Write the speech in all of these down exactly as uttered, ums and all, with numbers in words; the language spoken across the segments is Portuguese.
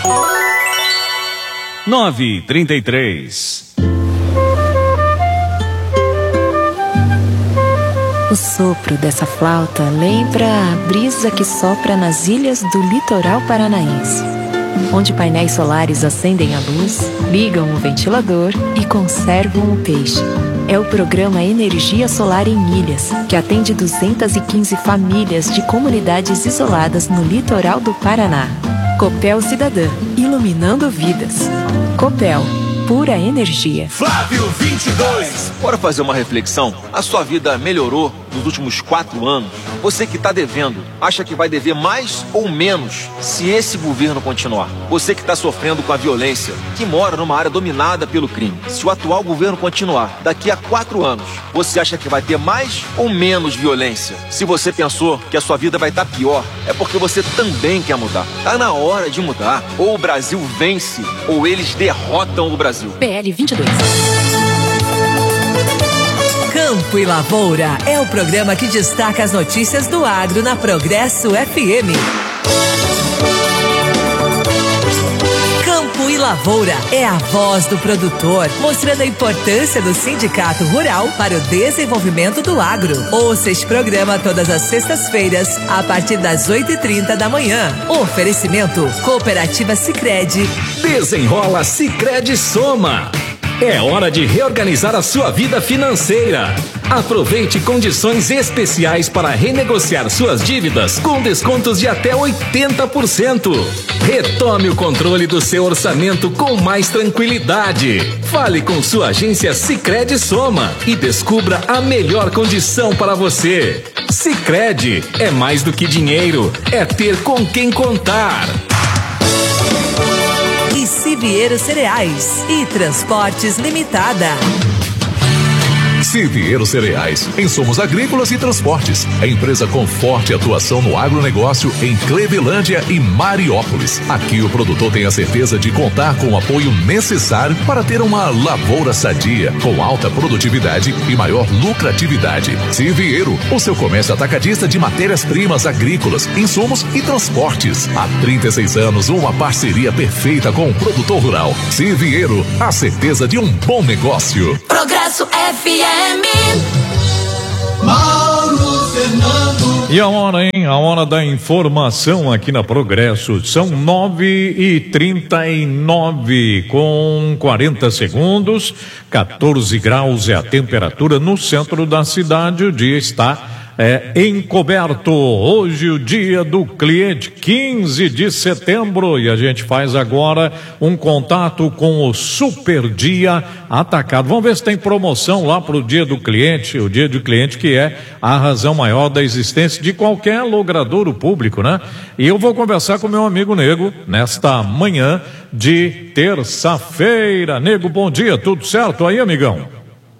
nove e trinta e três. O sopro dessa flauta lembra a brisa que sopra nas ilhas do litoral paranaense, onde painéis solares acendem a luz, ligam o ventilador e conservam o peixe. É o programa Energia Solar em Ilhas, que atende duzentas e quinze famílias de comunidades isoladas no litoral do Paraná. Copel Cidadã, iluminando vidas. Copel, pura energia. Flávio vinte e dois. Bora fazer uma reflexão? A sua vida melhorou nos últimos quatro anos? Você que está devendo, acha que vai dever mais ou menos se esse governo continuar? Você que está sofrendo com a violência, que mora numa área dominada pelo crime, se o atual governo continuar, daqui a quatro anos, você acha que vai ter mais ou menos violência? Se você pensou que a sua vida vai estar pior, é porque você também quer mudar. Tá na hora de mudar. Ou o Brasil vence, ou eles derrotam o Brasil. P L vinte e dois. Campo e Lavoura é o programa que destaca as notícias do agro na Progresso F M. Campo e Lavoura é a voz do produtor, mostrando a importância do Sindicato Rural para o desenvolvimento do agro. Ouça este programa todas as sextas-feiras, a partir das oito e trinta da manhã. Oferecimento Cooperativa Sicredi. Desenrola Sicredi Soma. É hora de reorganizar a sua vida financeira. Aproveite condições especiais para renegociar suas dívidas com descontos de até oitenta por cento. Retome o controle do seu orçamento com mais tranquilidade. Fale com sua agência Sicredi Soma e descubra a melhor condição para você. Sicredi é mais do que dinheiro, é ter com quem contar. Sivieiro Cereais e Transportes Limitada. Sivieiro Cereais, insumos agrícolas e transportes. A empresa com forte atuação no agronegócio em Clevelândia e Mariópolis. Aqui o produtor tem a certeza de contar com o apoio necessário para ter uma lavoura sadia, com alta produtividade e maior lucratividade. Sivieiro, o seu comércio atacadista de matérias-primas agrícolas, insumos e transportes. Há trinta e seis anos, uma parceria perfeita com o produtor rural. Sivieiro, a certeza de um bom negócio. Progresso F M. Mauro Fernando. E a hora, hein? A hora da informação aqui na Progresso. São nove e trinta e nove com quarenta segundos. quatorze graus é a temperatura no centro da cidade. O dia está É encoberto. Hoje o dia do cliente, quinze de setembro, e a gente faz agora um contato com o Super Dia Atacado. Vamos ver se tem promoção lá para o dia do cliente, o dia do cliente que é a razão maior da existência de qualquer logradouro público, né? E eu vou conversar com meu amigo Nego nesta manhã de terça-feira. Nego, bom dia, tudo certo aí, amigão?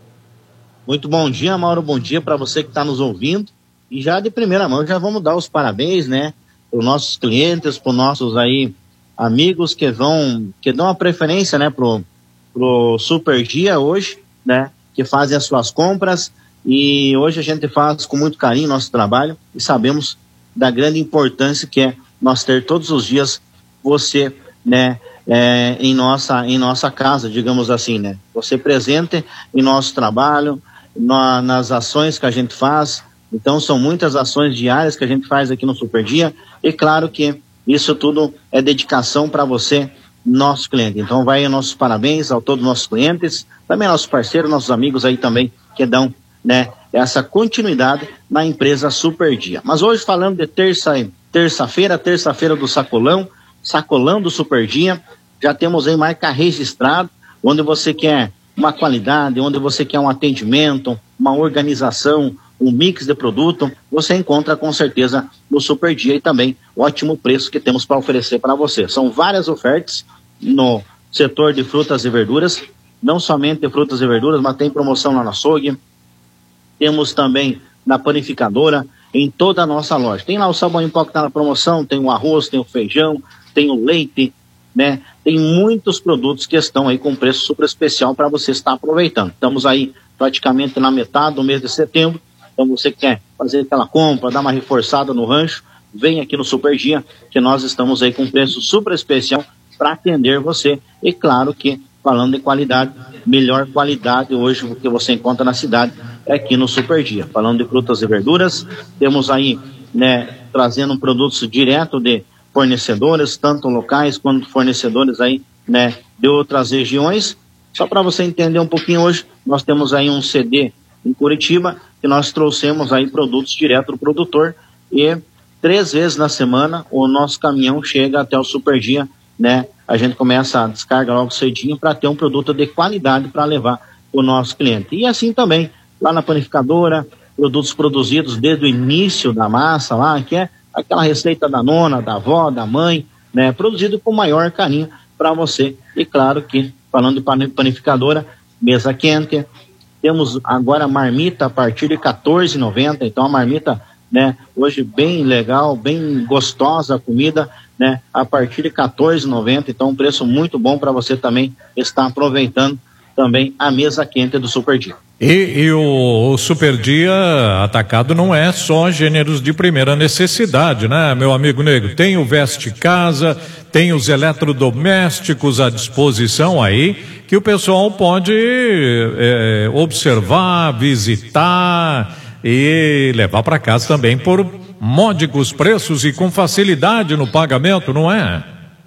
Muito bom dia, Mauro, bom dia para você que está nos ouvindo. E já de primeira mão, já vamos dar os parabéns, né, para os nossos clientes, para os nossos aí amigos que vão, que dão a preferência, né, pro, pro Super Dia hoje, né, que fazem as suas compras. E hoje a gente faz com muito carinho nosso trabalho e sabemos da grande importância que é nós ter todos os dias você, né, é, em nossa, em nossa casa, digamos assim, né, você presente em nosso trabalho, Na, nas ações que a gente faz. Então são muitas ações diárias que a gente faz aqui no Super Dia, e claro que isso tudo é dedicação para você, nosso cliente. Então vai aí nossos parabéns a todos os nossos clientes, também nossos parceiros, nossos amigos aí também que dão, né, essa continuidade na empresa Super Dia. Mas hoje falando de terça, terça-feira, terça-feira do sacolão, sacolão do Super Dia, já temos aí marca registrada, onde você quer uma qualidade, onde você quer um atendimento, uma organização, um mix de produto, você encontra com certeza no Super Dia, e também ótimo preço que temos para oferecer para você. São várias ofertas no setor de frutas e verduras, não somente de frutas e verduras, mas tem promoção lá na açougue, temos também na panificadora, em toda a nossa loja. Tem lá o sabão em pó que está na promoção, tem o arroz, tem o feijão, tem o leite, né? Tem muitos produtos que estão aí com preço super especial para você estar aproveitando. Estamos aí praticamente na metade do mês de setembro. Então você quer fazer aquela compra, dar uma reforçada no rancho, vem aqui no Super Dia, que nós estamos aí com preço super especial para atender você. E claro que, falando de qualidade, melhor qualidade hoje que você encontra na cidade é aqui no Super Dia. Falando de frutas e verduras, temos aí, né, trazendo produtos direto de fornecedores, tanto locais quanto fornecedores aí, né, de outras regiões. Só para você entender um pouquinho, hoje nós temos aí um C D em Curitiba, que nós trouxemos aí produtos direto do produtor, e três vezes na semana o nosso caminhão chega até o Super Dia, né? A gente começa a descarga logo cedinho para ter um produto de qualidade para levar o nosso cliente. E assim também, lá na panificadora, produtos produzidos desde o início da massa lá, que é aquela receita da nona, da avó, da mãe, né? Produzido com maior carinho para você. E claro que, falando de panificadora, mesa quente, temos agora marmita a partir de quatorze reais e noventa centavos, então a marmita, né, hoje bem legal, bem gostosa a comida, né, a partir de quatorze reais e noventa centavos, então um preço muito bom para você também estar aproveitando também a mesa quente do Super Dia. E, e o, o Super Dia Atacado não é só gêneros de primeira necessidade, né, meu amigo Negro? Tem o Veste Casa, tem os eletrodomésticos à disposição aí, que o pessoal pode é, observar, visitar e levar para casa também por módicos preços e com facilidade no pagamento, não é?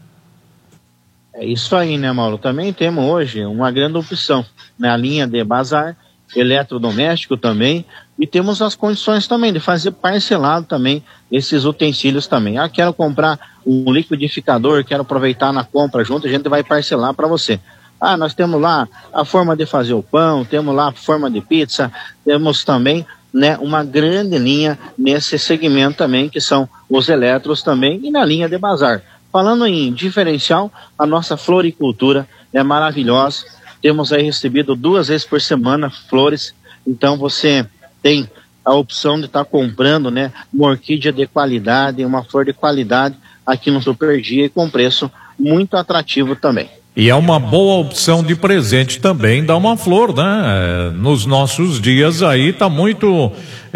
É isso aí, né, Mauro? Também temos hoje uma grande opção na linha de bazar, eletrodoméstico também, e temos as condições também de fazer parcelado também esses utensílios também. Ah, quero comprar um liquidificador, quero aproveitar na compra junto, a gente vai parcelar para você. Ah, nós temos lá a forma de fazer o pão, temos lá a forma de pizza, temos também, né, uma grande linha nesse segmento também, que são os eletros também, e na linha de bazar. Falando em diferencial, a nossa floricultura é maravilhosa. Temos aí recebido duas vezes por semana flores, então você tem a opção de estar tá comprando, né, uma orquídea de qualidade, uma flor de qualidade aqui no Super Dia e com preço muito atrativo também. E é uma boa opção de presente também, dar uma flor, né? Nos nossos dias aí tá muito,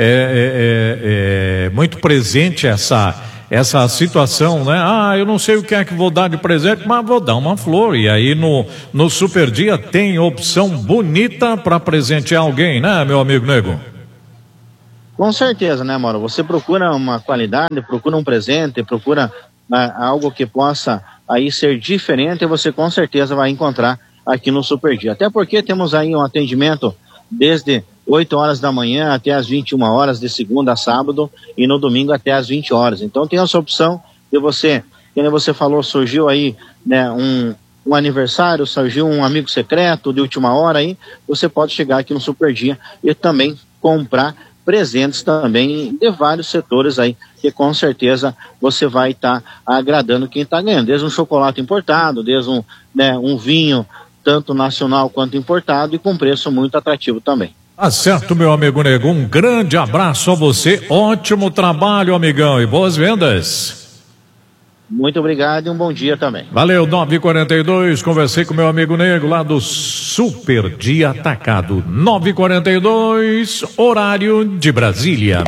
é, é, é, muito presente essa, essa situação, né? Ah, eu não sei o que é que vou dar de presente, mas vou dar uma flor. E aí no, no Super Dia tem opção bonita para presentear alguém, né, meu amigo Nego? Com certeza, né, Mauro? Você procura uma qualidade, procura um presente, procura ah, algo que possa aí ser diferente, e você com certeza vai encontrar aqui no Super Dia. Até porque temos aí um atendimento desde oito horas da manhã até as vinte e uma horas, de segunda a sábado, e no domingo até as vinte horas. Então tem essa opção de você, como você falou, surgiu aí, né, um, um aniversário, surgiu um amigo secreto de última hora aí, você pode chegar aqui no Super Dia e também comprar presentes também de vários setores aí, que com certeza você vai estar tá agradando quem está ganhando, desde um chocolate importado, desde um, né, um vinho, tanto nacional quanto importado, e com preço muito atrativo também. Tá certo, meu amigo Nego, um grande abraço a você, ótimo trabalho, amigão, e boas vendas. Muito obrigado e um bom dia também. Valeu, nove e quarenta e dois, conversei com meu amigo Nego lá do Super Dia Atacado. nove e quarenta e dois, horário de Brasília.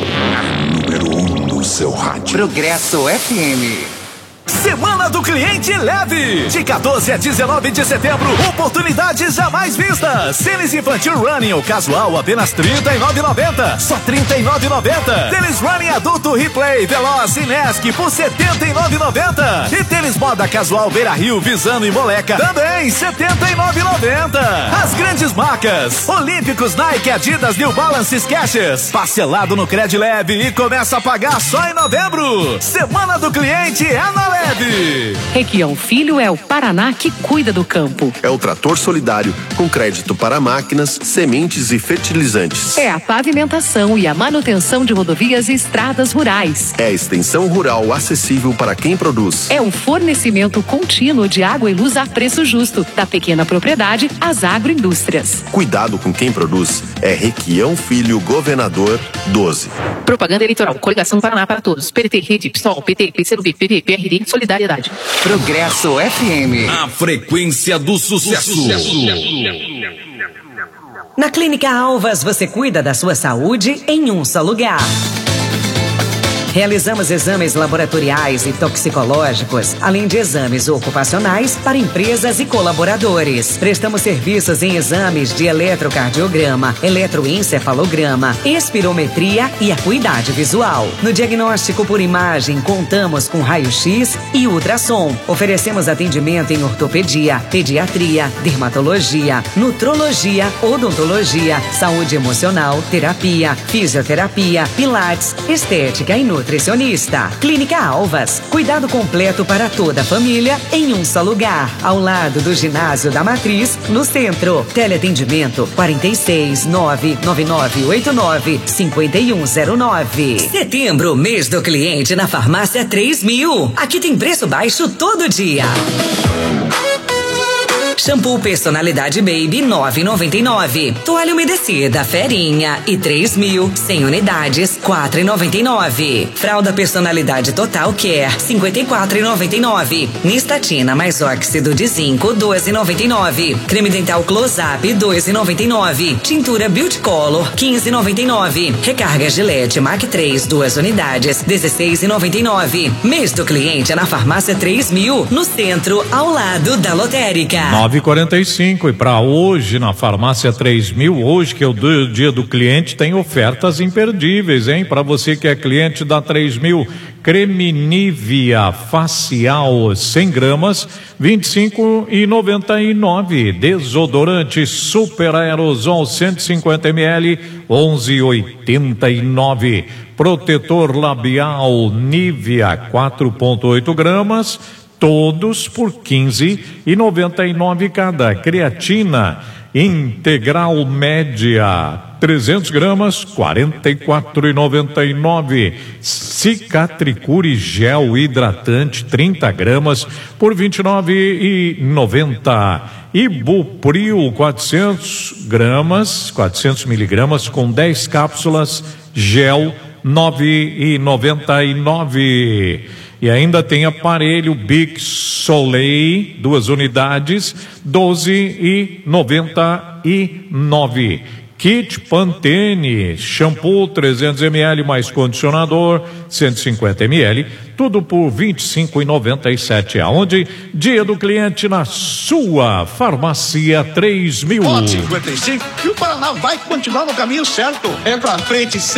Número um do seu rádio. Progresso F M. Semana do Cliente Leve. De quatorze a dezenove de setembro, oportunidades jamais vistas. Tênis infantil running ou casual, apenas trinta e nove reais e noventa centavos. Só trinta e nove reais e noventa centavos. Tênis running adulto Replay, Veloz e Nesc por setenta e nove reais e noventa centavos. E tênis moda casual Beira Rio, Visano e Moleca também setenta e nove reais e noventa centavos. As grandes marcas: Olímpicos, Nike, Adidas, New Balance, Skechers. Parcelado no Cred Leve e começa a pagar só em novembro. Semana do Cliente é na Leve. Requião Filho é o Paraná que cuida do campo. É o trator solidário com crédito para máquinas, sementes e fertilizantes. É a pavimentação e a manutenção de rodovias e estradas rurais. É a extensão rural acessível para quem produz. É o fornecimento contínuo de água e luz a preço justo, da pequena propriedade às agroindústrias. Cuidado com quem produz. É Requião Filho, Governador doze. Propaganda eleitoral. Coligação Paraná para Todos. P T, Rede, PSOL, P T, P C do B, P P, P R D, Solidariedade. Progresso F M. A frequência do sucesso. Do sucesso. Na Clínica Alvas você cuida da sua saúde em um só lugar. Realizamos exames laboratoriais e toxicológicos, além de exames ocupacionais para empresas e colaboradores. Prestamos serviços em exames de eletrocardiograma, eletroencefalograma, espirometria e acuidade visual. No diagnóstico por imagem, contamos com raio-x e ultrassom. Oferecemos atendimento em ortopedia, pediatria, dermatologia, nutrologia, odontologia, saúde emocional, terapia, fisioterapia, pilates, estética e nutricionista. Clínica Alvas, cuidado completo para toda a família em um só lugar, ao lado do ginásio da Matriz, no centro. Teleatendimento quarenta e seis, nove nove nove oito nove, cinco um zero nove. Setembro, mês do cliente na Farmácia três mil. Aqui tem preço baixo todo dia. Shampoo Personalidade Baby nove e noventa e nove. Toalha umedecida Ferinha e três mil, cem unidades, quatro e noventa e nove. Fralda Personalidade Total Care cinquenta e quatro e noventa e nove. Nistatina mais óxido de zinco doze e noventa e nove. Creme dental Close Up dois e noventa e nove. Tintura Beauty Color quinze e noventa e nove. Recarga Gillette Mac três duas unidades dezesseis e noventa e nove. Mês do cliente é na Farmácia três mil, no centro, ao lado da lotérica. nove e quarenta e cinco e para hoje na Farmácia três mil, hoje que é o do, dia do cliente, tem ofertas imperdíveis, hein? Para você que é cliente da três mil, creme Nivea facial cem gramas, vinte e cinco e noventa e nove. Desodorante Super Aerosol cento e cinquenta mililitros, onze e oitenta e nove. Protetor labial Nivea quatro ponto oito gramas, todos por quinze e noventa e nove cada. Creatina integral média trezentos gramas, quarenta e quatro e noventa e nove. Cicatricure gel hidratante trinta gramas por vinte e nove e noventa. Ibupril quatrocentos gramas, quatrocentos miligramas com dez cápsulas gel nove e noventa e nove. E ainda tem aparelho Big Soleil, duas unidades, doze e noventa e nove. Kit Pantene, shampoo trezentos mililitros mais condicionador cento e cinquenta mililitros, tudo por vinte e cinco e noventa e sete. Aonde? Dia do cliente na sua Farmácia três mil. cinquenta e cinco e o Paraná vai continuar no caminho certo. É pra frente.